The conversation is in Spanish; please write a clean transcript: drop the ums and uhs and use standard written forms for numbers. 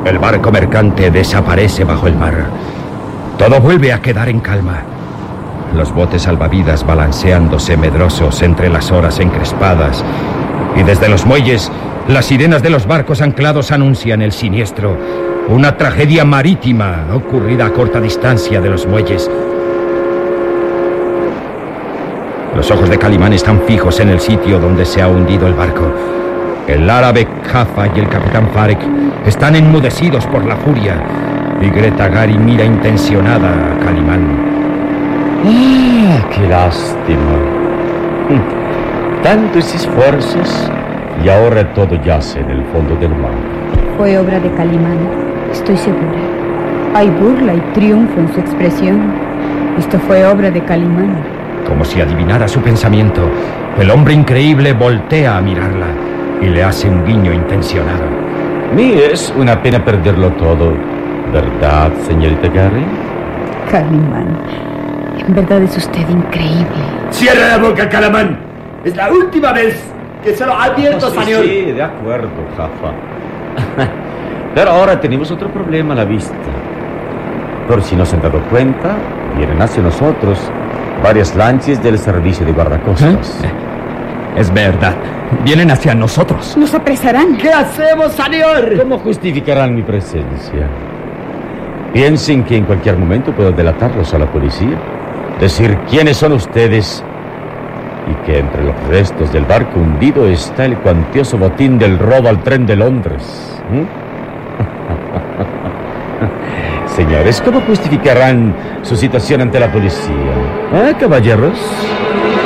El barco mercante desaparece bajo el mar. Todo vuelve a quedar en calma. Los botes salvavidas balanceándose medrosos entre las olas encrespadas. Y desde los muelles, las sirenas de los barcos anclados anuncian el siniestro. Una tragedia marítima ocurrida a corta distancia de los muelles. Los ojos de Calimán están fijos en el sitio donde se ha hundido el barco. El árabe Jaffa y el capitán Farek están enmudecidos por la furia. Y Greta Gary mira intencionada a Calimán. ¡Qué lástima! Tantos esfuerzos y ahora todo yace en el fondo del mar. Fue obra de Calimán, estoy segura. Hay burla y triunfo en su expresión. Esto fue obra de Calimán. Como si adivinara su pensamiento, el hombre increíble voltea a mirarla y le hace un guiño intencionado. Es una pena perderlo todo, ¿verdad, señorita Gary? Calimán, en verdad es usted increíble. ¡Cierra la boca, Calimán! Es la última vez que se lo advierto, señor. Sí, de acuerdo, Jaffa. Pero ahora tenemos otro problema a la vista. Por si no se han dado cuenta, vienen hacia nosotros varias lanchas del servicio de guardacostas. Es verdad, vienen hacia nosotros. Nos apresarán. ¿Qué hacemos, señor? ¿Cómo justificarán mi presencia? Piensen que en cualquier momento puedo delatarlos a la policía, decir quiénes son ustedes y que entre los restos del barco hundido está el cuantioso botín del robo al tren de Londres. Señores, ¿cómo justificarán su situación ante la policía? ¿Caballeros?